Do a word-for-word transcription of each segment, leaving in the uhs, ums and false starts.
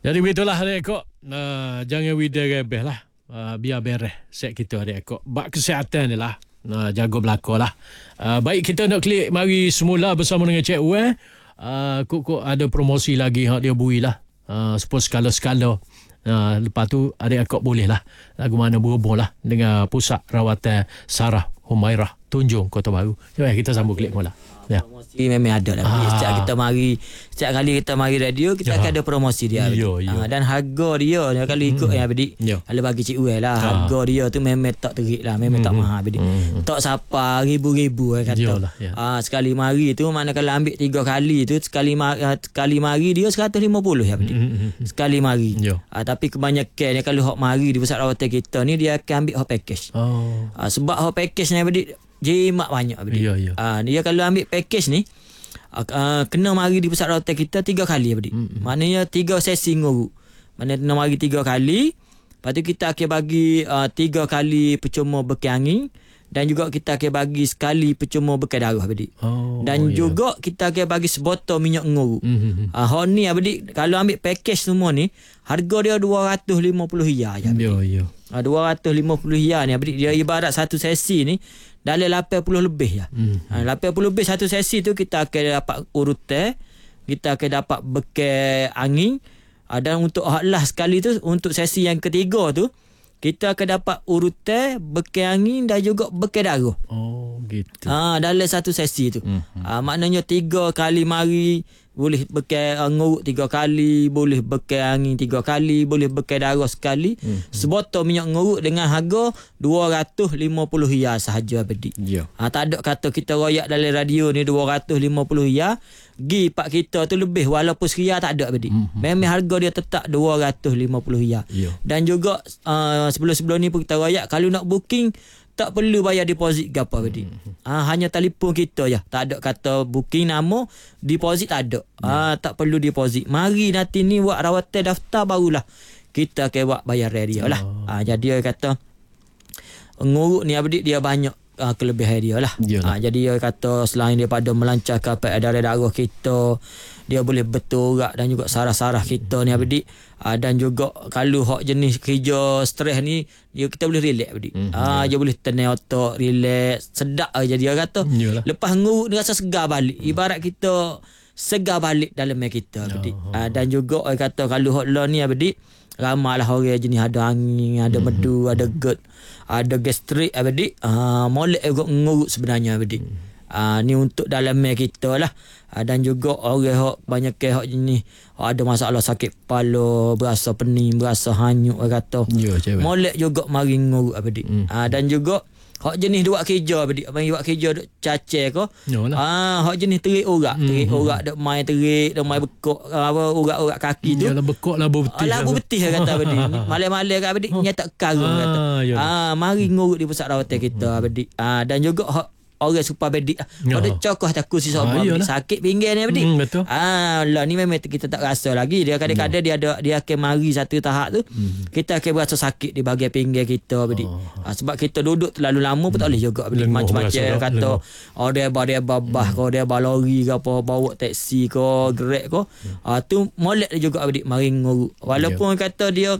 Jadi begitulah adik-adik. Nah, jangan wida rebeh lah. Uh, biar beres set kita adik-adik. Bak kesihatan ni lah. Nah, jaga belakang lah. Uh, baik, kita nak klik mari semula bersama dengan Cik Wan. Uh, kok-kok ada promosi lagi hak dia bui lah. Uh, sepuluh skala-skala. Uh, lepas tu adik-adik boleh lah. Lagu mana berhubung lah dengan Pusat Rawatan Sarah Humairah Tunjung Kota Baru. Jom kita sambung klik mula. Ya. Promosi memang ada lah. Ah. Setiap kita mari, setiap kali kita mari radio, kita ya. akan ada promosi dia. Yo, yo. Ha, dan harga dia, dia kalau ikut mm. ya Abdi. Kalau bagi Cik Uel lah, ah. harga dia tu memang tak terik lah, memang mm. tak mahal Abdi. Mm. Tak siapa ribu-ribu eh, kata. Yolah, ya. ha, sekali mari tu, mana kalau ambil tiga kali tu, sekali mari, sekali mari dia seratus lima puluh ya Abdi. Mm. Sekali mari. Ha, tapi kebanyakan dia kalau hok mari di pusat rawatan kita ni, dia akan ambil hok package. Oh. Ha, sebab hok package ni Abdi, jimat banyak Abdi. Ya, ya. Ha, dia kalau ambil package ni, uh, kena mari di pusat rawatan kita tiga kali Abdi. Mm-hmm. Maknanya tiga sesi nguruk. Maknanya kena mari tiga kali. Lepas tu kita akan bagi uh, tiga kali percuma bekal angin. Dan juga kita akan bagi sekali percuma bekal darah Abdi. Oh, dan yeah. juga kita akan bagi sebotol minyak nguruk. Mm-hmm. Uh, hal ni Abdi, kalau ambil package semua ni, harga dia dua ratus lima puluh riyal je Abdi. Yeah, yeah. Uh, dua ratus lima puluh riyal ni Abdi. Dia ibarat satu sesi ni dalam lapan puluh lebih ya. Hmm. Ha, lapan puluh lebih satu sesi tu kita akan dapat urutan, kita akan dapat bekal angin. Ha, dan untuk hak last sekali tu, untuk sesi yang ketiga tu, kita akan dapat urutan, bekal angin dan juga bekal darah. Oh, gitu. Ha, dalam satu sesi tu. Hmm. Ha, maknanya tiga kali mari boleh bekal uh, nguruk tiga kali, boleh bekal angin tiga kali, boleh bekal darah sekali. Hmm. Sebotol minyak nguruk dengan harga dua ratus lima puluh riyal sahaja Abdi. Ya. Ha, tak ada kata kita royak dalam radio ni dua ratus lima puluh riyal, gi pak kita tu lebih walaupun serial tak ada Abdi. Hmm. Memang harga dia tetap dua ratus lima puluh riyal. Ya. Dan juga uh, sebelum-sebelum ni pun kita royak kalau nak booking tak perlu bayar deposit ke apa Abdi. Hmm. Ha, hanya telefon kita je. Tak ada kata booking nama, deposit tak ada. Ha, tak perlu deposit. Mari nanti ni buat rawatan daftar barulah kita akan buat bayar dia lah. Oh. Ha, jadi dia kata nguruk ni Abdi dia banyak uh, kelebihan dia lah. Ha, jadi dia kata selain daripada melancarkan darah-darah kita, dia boleh bertorak dan juga saraf-saraf kita ni Abdi. Ha, dan juga kalau hak jenis kerja stres ni, dia kita boleh relax Abdi. Mm-hmm. Ha, dia boleh tenang otak, relax, sedap aja dia kata. Yalah. Lepas nguruk dia rasa segar balik. Mm. Ibarat kita segar balik dalam kita Abdi. Oh. Ha, dan juga dia kata kalau hak law ni Abdi, ramailah orang jenis ada angin, ada mm-hmm. medu, ada GERD, ada gastrik Abdi. Ha, molek juga nguruk sebenarnya Abdi. Mm. Ha, ni untuk dalam kita lah. Ha, dan juga orang hok banyak ke hok jenis ada masalah sakit kepala, berasa pening, berasa hanyut orang kata. Ya, molek juga mari nguruk Abdi. Hmm. Ha, dan juga hok jenis buat kerja Abdi. Abang buat kerja duk cacer ko. Ah, hok jenis terik urat, hmm. terik urat dak mai terik, dak mai bekok apa urat-urat kaki tu. Yalah bekok lah betih. Lah betih kata Abdi. Malam-malam kat Abdi nyata karung ah, kata. Ah, mari nguruk di pusat rawatan kita Abdi. Ah, dan juga hok orang super bedik ah. Ada cokoh takut si sobat ah, sakit pinggir ni bedik. Hmm, betul. Ah, lah ni memang kita tak rasa lagi. Dia kadang-kadang no. dia ada dia akan mari satu tahap tu. Hmm. Kita akan berasa sakit di bahagian pinggir kita bedik. Oh. Ah, sebab kita duduk terlalu lama pun tak boleh juga bedik. Macam-macam kata oh dia dia babah hmm. ko dia balori ke apa bawa taksi ko Grab ko. Hmm. Ah, tu molek dia juga bedik mari nguruk. Walaupun yeah. kata dia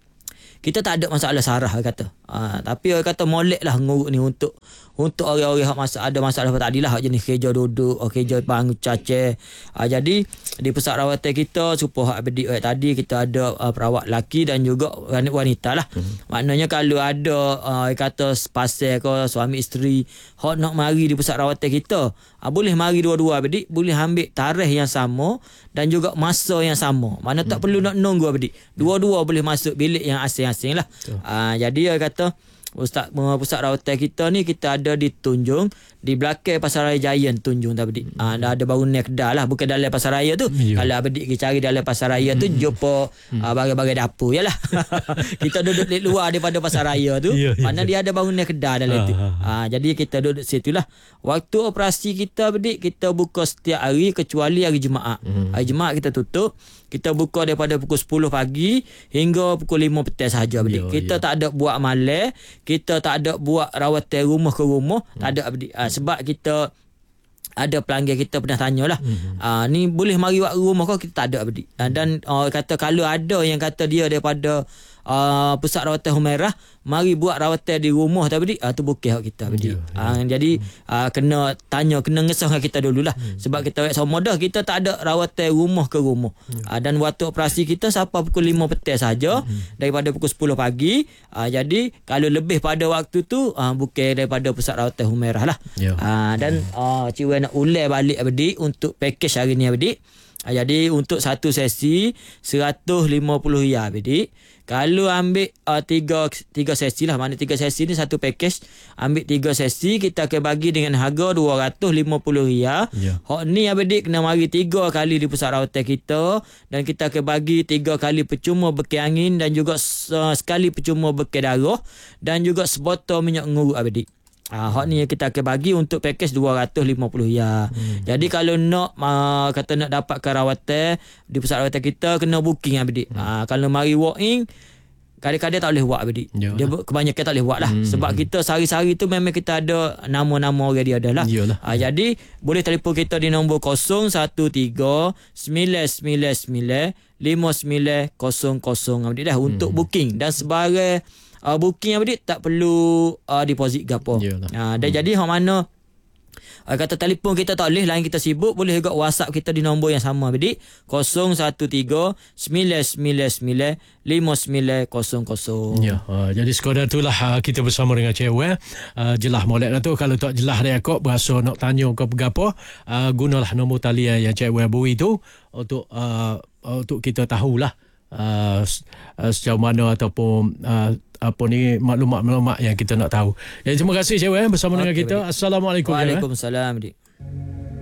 kita tak ada masalah saraf kata. Ha, tapi orang kata molek lah nguruk ni untuk untuk orang-orang yang masa ada masalah tadi lah jenis kerja duduk, kerja bangun cacer. Ha, jadi di pusat rawatan kita supaya hak bedik tadi kita ada uh, perawat lelaki dan juga wanita lah. Hmm. Maknanya kalau ada uh, kata sepasal ke suami isteri hak nak mari di pusat rawatan kita, uh, boleh mari dua-dua bedik, boleh ambil tarikh yang sama dan juga masa yang sama. Mana tak hmm. perlu nak nunggu bedik. Dua-dua boleh masuk bilik yang asing-asing lah. Uh, jadi dia kata Ustaz pusat rawatan kita ni kita ada di Tunjung, di belakang Pasaraya Giant Tunjung tadi. Ah, dah ada baru naik kedai lah, bukan dalam Pasaraya tu. Yeah. Kalau adik kita cari dalam Pasaraya tu jumpa mm. ah, bagai-bagai dapur yalah. Kita duduk di luar daripada Pasaraya tu. Yeah, yeah, mana yeah. dia ada baru naik kedai dalam ah, tu. Ah, jadi kita duduk situ lah. Waktu operasi kita bedik kita buka setiap hari kecuali hari Jumaat. Mm. Hari Jumaat kita tutup. Kita buka daripada pukul sepuluh pagi hingga pukul lima petang sahaja bedik. Kita yo. tak ada buat malam, kita tak ada buat rawatan rumah ke rumah, hmm. tak ada bedik. Ha, sebab kita ada pelanggan kita pernah tanya lah, mm-hmm. uh, ni boleh mari wak rumah kau? Kita tak ada abadi. Uh, dan uh, kata kalau ada yang kata dia daripada uh, pusat rawatan Humairah, mari buat rawatan di rumah tadi, uh, tu bukan hak kita abadi. Yeah, yeah. Uh, jadi uh, kena tanya, kena ngesahkan kita dululah. Mm-hmm. Sebab kita sama dah kita tak ada rawatan rumah ke rumah. Yeah. Uh, dan waktu operasi kita sampai pukul lima petang saja, mm-hmm. daripada pukul sepuluh pagi. Uh, jadi kalau lebih pada waktu tu uh, bukan daripada pusat rawatan Humairah lah. Yeah. Uh, dan uh, Ciwan nak ulai balik abadi untuk package hari ni abadi. Ha, jadi untuk satu sesi seratus lima puluh ringgit abadi. Kalau ambil uh, tiga tiga sesi lah, mana tiga sesi ni satu package, ambil tiga sesi kita akan bagi dengan harga dua ratus lima puluh ringgit. Yeah. Hak ni abadi kena mari tiga kali di pusat rawatan kita, dan kita akan bagi tiga kali percuma bekal angin, dan juga uh, sekali percuma bekal darah, dan juga sebotol minyak nguruk abadi. Ah, hak ni kita akan bagi untuk package dua ratus lima puluh ringgit. Hmm. Jadi kalau nak uh, kata nak dapatkan rawatan di pusat rawatan kita, kena booking abadi. Hmm. Ah, kalau mari walk in, kadang-kadang tak boleh buat abadi. Ya. Dia kebanyakan tak boleh buat lah. Hmm. Sebab kita sehari-hari tu memang kita ada nama-nama orang dia ada lah. Ah, jadi boleh telefon kita di nombor kosong satu tiga sembilan sembilan sembilan lima sembilan kosong kosong abadi dah, hmm. untuk booking. Dan sebarang Uh, booking abadi tak perlu uh, deposit ke apa. Uh, dan hmm. jadi hang mana uh, kata telefon kita tak boleh, lain kita sibuk, boleh juga WhatsApp kita di nombor yang sama abadi, kosong satu tiga sembilan sembilan sembilan lima sembilan kosong kosong. Ya, uh, jadi sekadar itulah uh, kita bersama dengan cewek. Uh, jelah molek dah tu, kalau tak jelah dia kok berasa nak tanya ke apa, uh, gunalah nombor talian yang cewek beri tu untuk uh, untuk kita tahulah uh, sejauh mana ataupun uh, apa ni maklumat-maklumat yang kita nak tahu. Jadi terima kasih cewek bersama okay, dengan kita. Baik. Assalamualaikum. Waalaikumsalam.